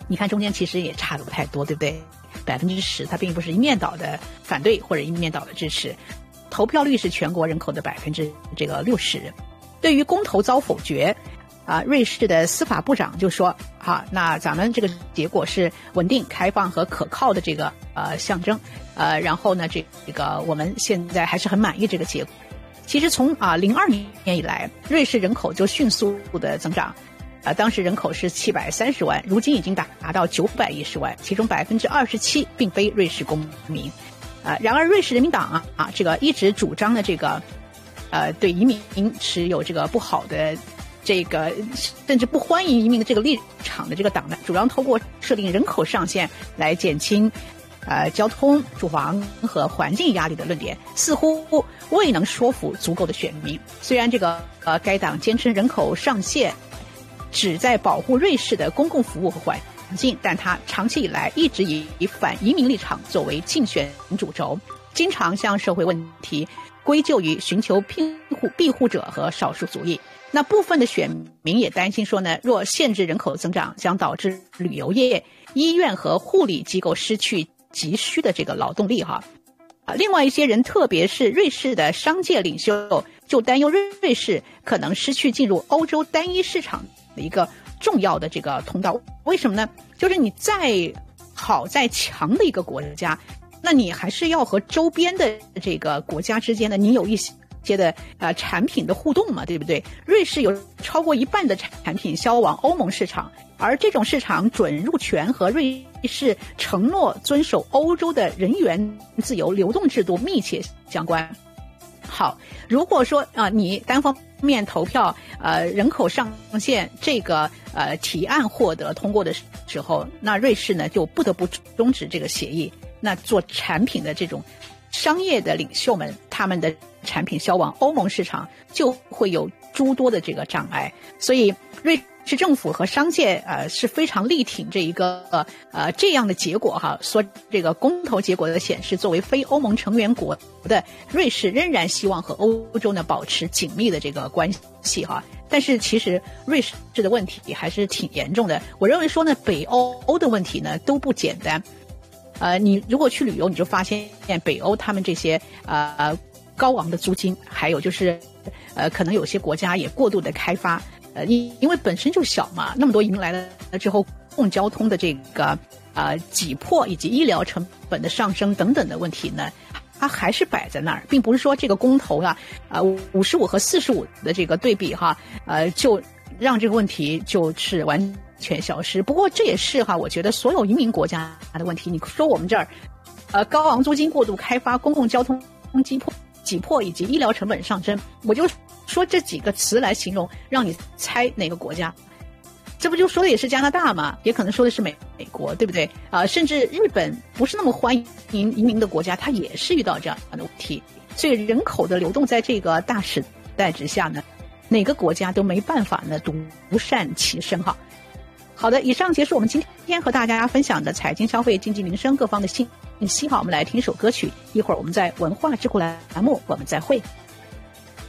你看中间其实也差的不太多，对不对？10%，它并不是一面倒的反对或者一面倒的支持。投票率是全国人口的60%。对于公投遭否决，瑞士的司法部长就说，那咱们这个结果是稳定、开放和可靠的这个象征，然后呢，这个我们现在还是很满意这个结果。其实从02年以来，瑞士人口就迅速的增长，当时人口是730万，如今已经达到910万，其中27%并非瑞士公民。然而瑞士人民党这个一直主张的这个对移民持有这个不好的这个甚至不欢迎移民的这个立场的这个党呢，主张通过设定人口上限来减轻交通、住房和环境压力的论点，似乎未能说服足够的选民。虽然这个该党坚称人口上限旨在保护瑞士的公共服务和环境，但他长期以来一直以反移民立场作为竞选主轴，经常将社会问题归咎于寻求庇护者和少数族裔。那部分的选民也担心说呢，若限制人口增长，将导致旅游业、医院和护理机构失去急需的这个劳动力另外一些人，特别是瑞士的商界领袖，就担忧瑞士可能失去进入欧洲单一市场的一个重要的这个通道。为什么呢？就是你再好再强的一个国家，那你还是要和周边的这个国家之间呢，你有一些的产品的互动嘛，对不对？瑞士有超过一半的产品销往欧盟市场，而这种市场准入权和瑞士承诺遵守欧洲的人员自由流动制度密切相关。好，如果说你单方面投票人口上限这个提案获得通过的时候，那瑞士呢就不得不终止这个协议。那做产品的这种商业的领袖们，他们的产品销往欧盟市场就会有诸多的这个障碍。所以瑞士政府和商界是非常力挺这一个这样的结果说这个公投结果的显示，作为非欧盟成员国的瑞士仍然希望和欧洲呢保持紧密的这个关系但是其实瑞士的问题还是挺严重的。我认为说呢，北欧的问题呢都不简单。你如果去旅游，你就发现北欧他们这些高昂的租金，还有就是可能有些国家也过度的开发，因为本身就小嘛，那么多移民来了之后，公共交通的这个挤迫以及医疗成本的上升等等的问题呢，它还是摆在那儿，并不是说这个公投55和45的这个对比就让这个问题就是完全消失。不过这也是我觉得所有移民国家的问题。你说我们这儿高昂租金、过度开发、公共交通挤迫以及医疗成本上升，我就说这几个词来形容，让你猜哪个国家。这不就说的也是加拿大吗？也可能说的是美国，对不对？甚至日本不是那么欢迎移民的国家，它也是遇到这样的问题。所以人口的流动在这个大时代之下呢，哪个国家都没办法呢独善其身好的，以上结束我们今天和大家分享的财经、消费、经济、民生各方的信息我们来听一首歌曲，一会儿我们在文化智库栏目我们再会。